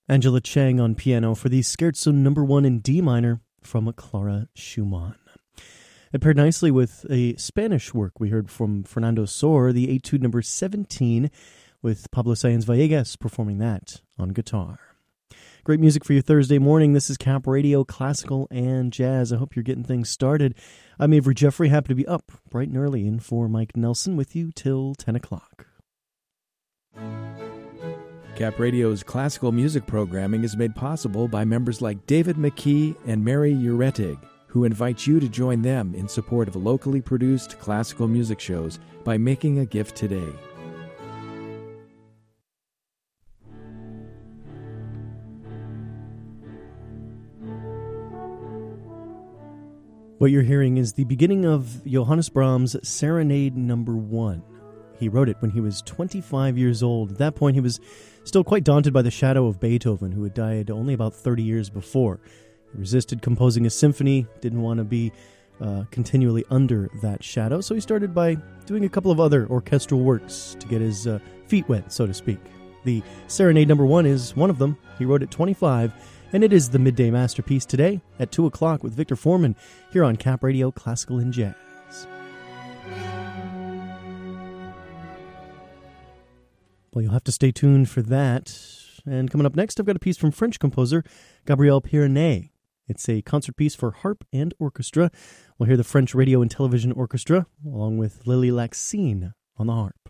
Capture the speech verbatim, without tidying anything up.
Angela Chang on piano for the Scherzo number one in D minor from Clara Schumann. It paired nicely with a Spanish work we heard from Fernando Sor, the Etude number seventeen, with Pablo Sáenz Villegas performing that on guitar. Great music for your Thursday morning. This is Cap Radio, classical and jazz. I hope you're getting things started. I'm Avery Jeffrey, happy to be up bright and early in for Mike Nelson with you till ten o'clock. Cap Radio's classical music programming is made possible by members like David McKee and Mary Uretig, who invite you to join them in support of locally produced classical music shows by making a gift today. What you're hearing is the beginning of Johannes Brahms' Serenade number one. He wrote it when he was twenty-five years old. At that point, he was still quite daunted by the shadow of Beethoven, who had died only about thirty years before. He resisted composing a symphony, didn't want to be uh, continually under that shadow, so he started by doing a couple of other orchestral works to get his uh, feet wet, so to speak. The Serenade number one is one of them. He wrote at twenty-five, and it is the midday masterpiece today at two o'clock with Victor Foreman here on Cap Radio Classical and Jazz. Well, you'll have to stay tuned for that. And coming up next, I've got a piece from French composer Gabriel Pieronet. It's a concert piece for harp and orchestra. We'll hear the French Radio and Television Orchestra, along with Lily Laxine on the harp.